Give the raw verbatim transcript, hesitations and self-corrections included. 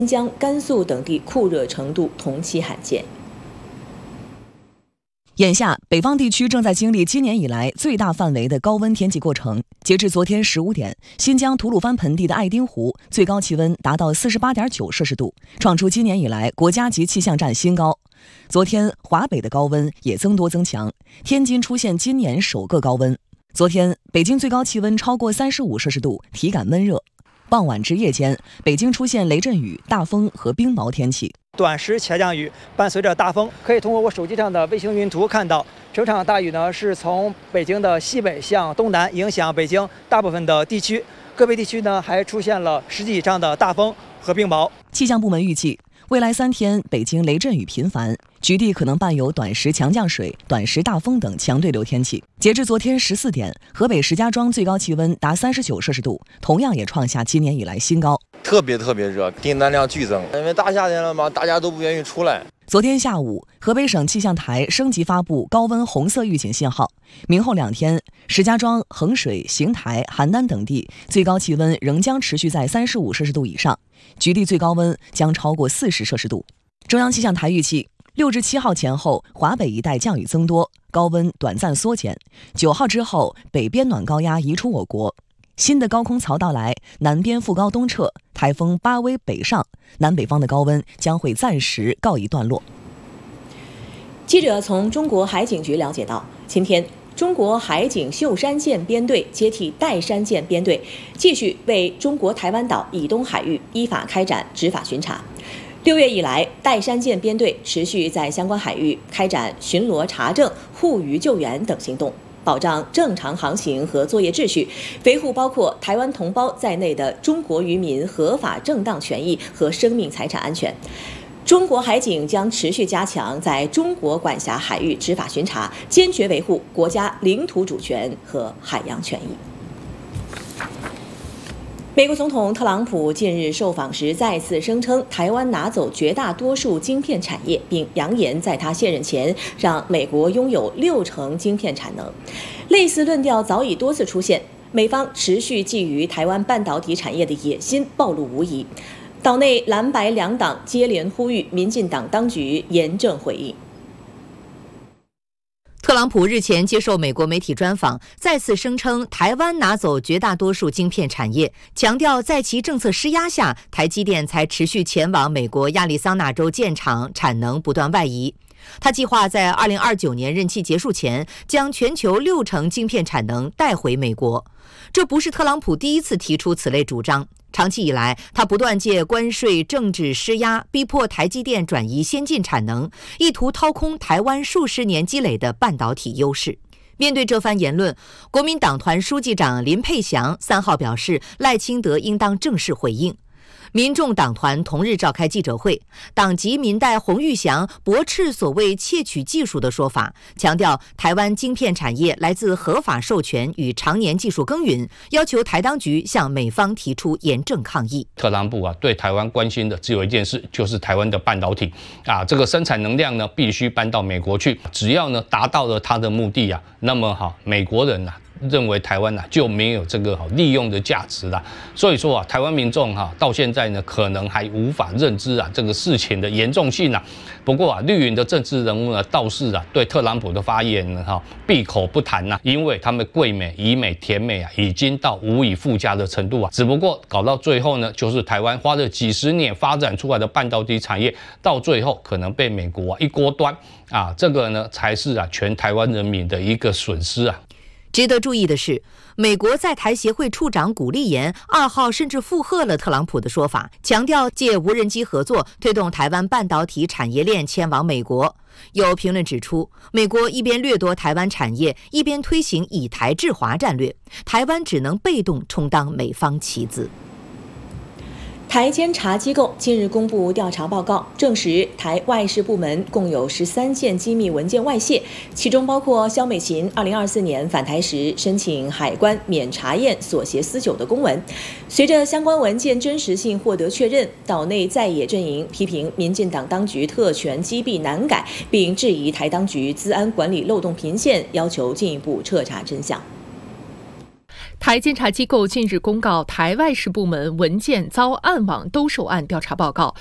新疆、甘肃等地酷热程度同期罕见。 眼下，北方地区正在经历今年以来最大范围的高温天气过程。截至昨天十五点，新疆吐鲁番盆地的爱丁湖最高气温达到四十八点九摄氏度，创出今年以来国家级气象站新高。昨天，华北的高温也增多增强，天津出现今年首个高温。昨天，北京最高气温超过三十五摄氏度，体感闷热。傍晚至夜间，北京出现雷阵雨、大风和冰雹天气。 短时强降雨伴随着大风，可以通过我手机上的卫星云图看到，整场大雨呢是从北京的西北向东南影响北京大部分的地区，个别地区呢还出现了十级以上的大风和冰雹。 气象部门预计，未来三天北京雷阵雨频繁，局地可能伴有短时强降水、短时大风等强对流天气。截至昨天十四点，河北石家庄最高气温达三十九摄氏度，同样也创下今年以来新高。 特别特别热，订单量剧增，因为大夏天了嘛，大家都不愿意出来。 昨天下午，河北省气象台升级发布高温红色预警信号。明后两天，石家庄、衡水、邢台、邯郸等地最高气温仍将持续在三十五摄氏度以上，局地最高温将超过四十摄氏度。中央气象台预计，六至七号前后，华北一带降雨增多，高温短暂缩减。九号之后，北边暖高压移出我国。新的高空槽到来，南边副高东撤，台风巴威北上，南北方的高温将会暂时告一段落。 记者从中国海警局了解到，今天中国海警秀山舰编队接替岱山舰编队，继续为中国台湾岛以东海域依法开展执法巡查。六月以来，岱山舰编队持续在相关海域开展巡逻查证、护渔救援等行动，保障正常航行和作业秩序，维护包括台湾同胞在内的中国渔民合法正当权益和生命财产安全。中国海警将持续加强在中国管辖海域执法巡查，坚决维护国家领土主权和海洋权益。美国总统特朗普近日受访时再次声称，台湾拿走绝大多数晶片产业，并扬言在他卸任前让美国拥有六成晶片产能。类似论调早已多次出现，美方持续觊觎台湾半导体产业的野心暴露无遗。岛内蓝白两党接连呼吁民进党当局严正回应。 特朗普日前接受美国媒体专访，再次声称台湾拿走绝大多数晶片产业，强调在其政策施压下，台积电才持续前往美国亚利桑那州建厂，产能不断外移。他计划在二零二九年任期结束前，将全球六成晶片产能带回美国。这不是特朗普第一次提出此类主张。长期以来，他不断借关税政治施压，逼迫台积电转移先进产能，意图掏空台湾数十年积累的半导体优势。面对这番言论，国民党团书记长林沛祥三号表示，赖清德应当正式回应。民众党团同日召开记者会，党籍民代洪玉祥驳斥所谓窃取技术的说法，强调台湾晶片产业来自合法授权与常年技术耕耘，要求台当局向美方提出严正抗议。 特朗普啊，对台湾关心的只有一件事，就是台湾的半导体啊，这个生产能量呢必须搬到美国去，只要呢达到了他的目的啊，那么好，美国人啊认为台湾啊就没有这个好利用的价值啦，所以说啊，台湾民众哈到现在呢可能还无法认知啊这个事情的严重性啊。不过啊，绿营的政治人物呢倒是啊对特朗普的发言呢哈闭口不谈呐，因为他们贵美、以美、甜美啊已经到无以复加的程度啊。只不过搞到最后呢，就是台湾花了几十年发展出来的半导体产业，到最后可能被美国啊一锅端啊，这个呢才是啊全台湾人民的一个损失啊。 值得注意的是，美国在台协会处长古立言二号甚至附和了特朗普的说法，强调借无人机合作推动台湾半导体产业链迁往美国。有评论指出，美国一边掠夺台湾产业，一边推行以台制华战略，台湾只能被动充当美方棋子。 台监察机构近日公布调查报告，证实台外事部门共有十三件机密文件外泄，其中包括萧美琴二零二四年返台时申请海关免查验所携私酒的公文。随着相关文件真实性获得确认，岛内在野阵营批评民进党当局特权积弊难改，并质疑台当局资安管理漏洞频现，要求进一步彻查真相。 台监察机构近日公告，台外事部门文件遭暗网兜售案调查报告，